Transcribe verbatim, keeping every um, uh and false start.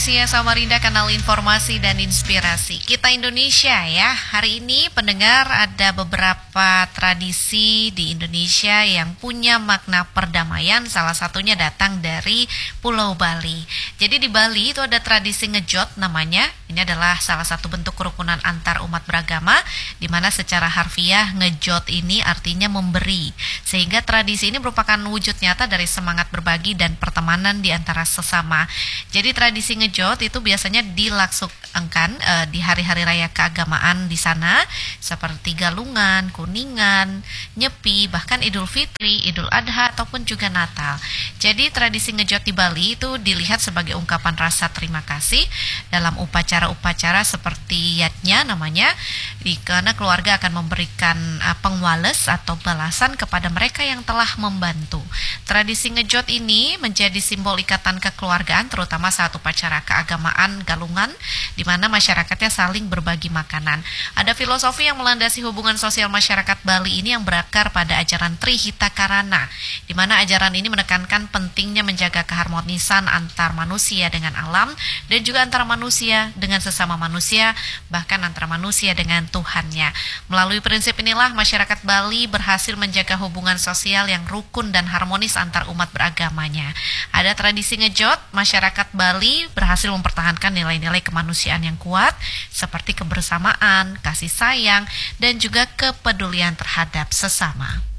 Sia Samarinda, kanal informasi dan inspirasi kita Indonesia ya. Hari ini pendengar, ada beberapa tradisi di Indonesia yang punya makna perdamaian. Salah satunya datang dari Pulau Bali. Jadi di Bali itu ada tradisi ngejot namanya. Ini adalah salah satu bentuk kerukunan antar umat beragama, di mana secara harfiah ngejot ini artinya memberi. Sehingga tradisi ini merupakan wujud nyata dari semangat berbagi dan pertemanan di antara sesama. Jadi tradisi ngejot Ngejot itu biasanya dilaksanakan e, di hari-hari raya keagamaan di sana, seperti Galungan, Kuningan, Nyepi, bahkan Idul Fitri, Idul Adha, ataupun juga Natal. Jadi tradisi ngejot di Bali itu dilihat sebagai ungkapan rasa terima kasih dalam upacara-upacara seperti yatnya namanya, di karena keluarga akan memberikan e, pengwales atau balasan kepada mereka yang telah membantu. Tradisi ngejot ini menjadi simbol ikatan kekeluargaan, terutama saat upacara keagamaan Galungan, di mana masyarakatnya saling berbagi makanan. Ada filosofi yang melandasi hubungan sosial masyarakat Bali ini yang berakar pada ajaran Trihita Karana, di mana ajaran ini menekankan pentingnya menjaga keharmonisan antar manusia dengan alam, dan juga antara manusia dengan sesama manusia, bahkan antara manusia dengan Tuhannya. Melalui prinsip inilah masyarakat Bali berhasil menjaga hubungan sosial yang rukun dan harmonis antar umat beragamanya. Ada tradisi ngejot, masyarakat Bali berhasil berhasil mempertahankan nilai-nilai kemanusiaan yang kuat seperti kebersamaan, kasih sayang, dan juga kepedulian terhadap sesama.